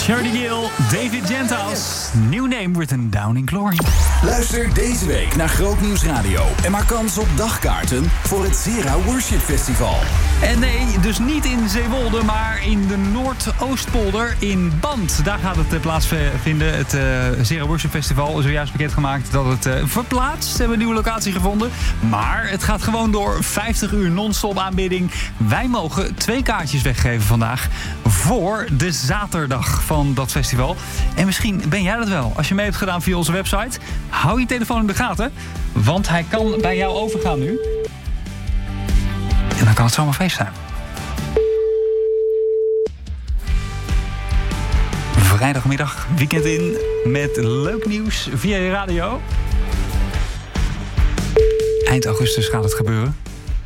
Charity Gill, David Genthouse. New name written down in glory. Luister deze week naar Grootnieuws Radio en maak kans op dagkaarten voor het Zera Worship Festival. En nee, dus niet in Zeewolde, maar in de Noordoostpolder in Band. Daar gaat het plaatsvinden. Het Zera Worship Festival is zojuist bekendgemaakt dat het verplaatst. Ze hebben een nieuwe locatie gevonden. Maar het gaat gewoon door 50 uur non-stop aanbidding. Wij mogen 2 kaartjes weggeven vandaag voor de zaterdag van dat festival. En misschien ben jij dat wel. Als je mee hebt gedaan via onze website, hou je telefoon in de gaten. Want hij kan bij jou overgaan nu. En dan kan het zomaar feest zijn. Vrijdagmiddag, weekend in, met leuk nieuws via je radio. Eind augustus gaat het gebeuren.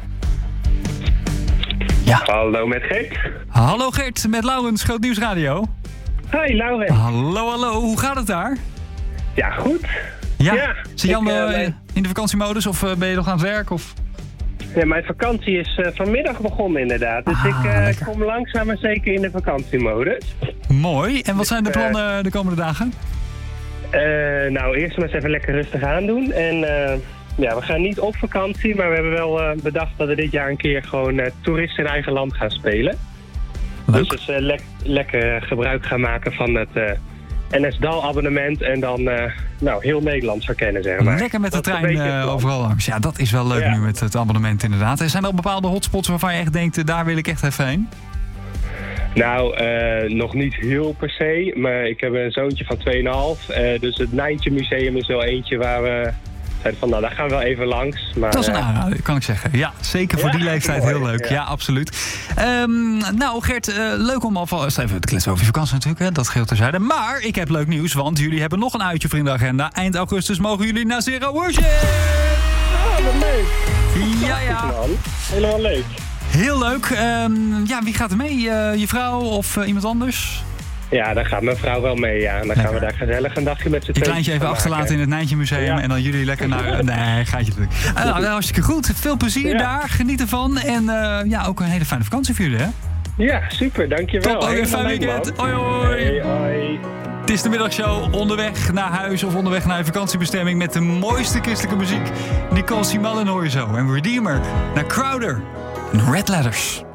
Ja. Hallo met Gert. Hallo Gert, met Laurens, Grootnieuws Radio. Hoi Laurens. Hallo, hoe gaat het daar? Ja, goed. Ja. Zit je al in de vakantiemodus of ben je nog aan het werk? Of? Ja, mijn vakantie is vanmiddag begonnen inderdaad. Dus ik kom langzaam maar zeker in de vakantiemodus. Mooi. En wat zijn de plannen de komende dagen? Nou, eerst maar eens even lekker rustig aandoen. En ja, we gaan niet op vakantie, maar we hebben wel bedacht dat we dit jaar een keer gewoon toeristen in eigen land gaan spelen. Leuk. Dus lekker gebruik gaan maken van het NS-DAL-abonnement en dan heel Nederland verkennen, zeg maar. Lekker met de trein overal langs. Ja, dat is wel leuk nu met het abonnement inderdaad. Zijn er bepaalde hotspots waarvan je echt denkt, daar wil ik echt even heen? Nou, nog niet heel per se, maar ik heb een zoontje van 2,5. Dus het Nijntje Museum is wel eentje waar we zeiden van, nou, daar gaan we wel even langs. Maar, dat is een aanrader, kan ik zeggen. Ja, zeker voor die leeftijd heel leuk. Ja, absoluut. Nou, Gert, leuk om alvast even te kletsen over je vakantie natuurlijk. Hè? Dat geldt terzijde. Maar ik heb leuk nieuws, want jullie hebben nog een uitje voor in de agenda. Eind augustus mogen jullie naar Zera Worship. Oh, wat leuk. Ja. Helemaal leuk. Heel leuk. Wie gaat er mee? Je vrouw of iemand anders? Ja, daar gaat mijn vrouw wel mee, ja. En dan gaan we daar gezellig een dagje met z'n tweeën. Je kleintje even achterlaten in het Nijntje Museum en dan jullie lekker naar... Nee, gaat je natuurlijk. Hartstikke goed. Veel plezier daar. Geniet ervan. En ook een hele fijne vakantie voor jullie, hè? Ja, super. Dankjewel. Top, een fijn weekend. Hoi, hoi. Hey, hoi. Het is de middagshow onderweg naar huis of onderweg naar je vakantiebestemming met de mooiste christelijke muziek. Nicole Simalen hoor je zo. En Redeemer naar Crowder en Red Letters.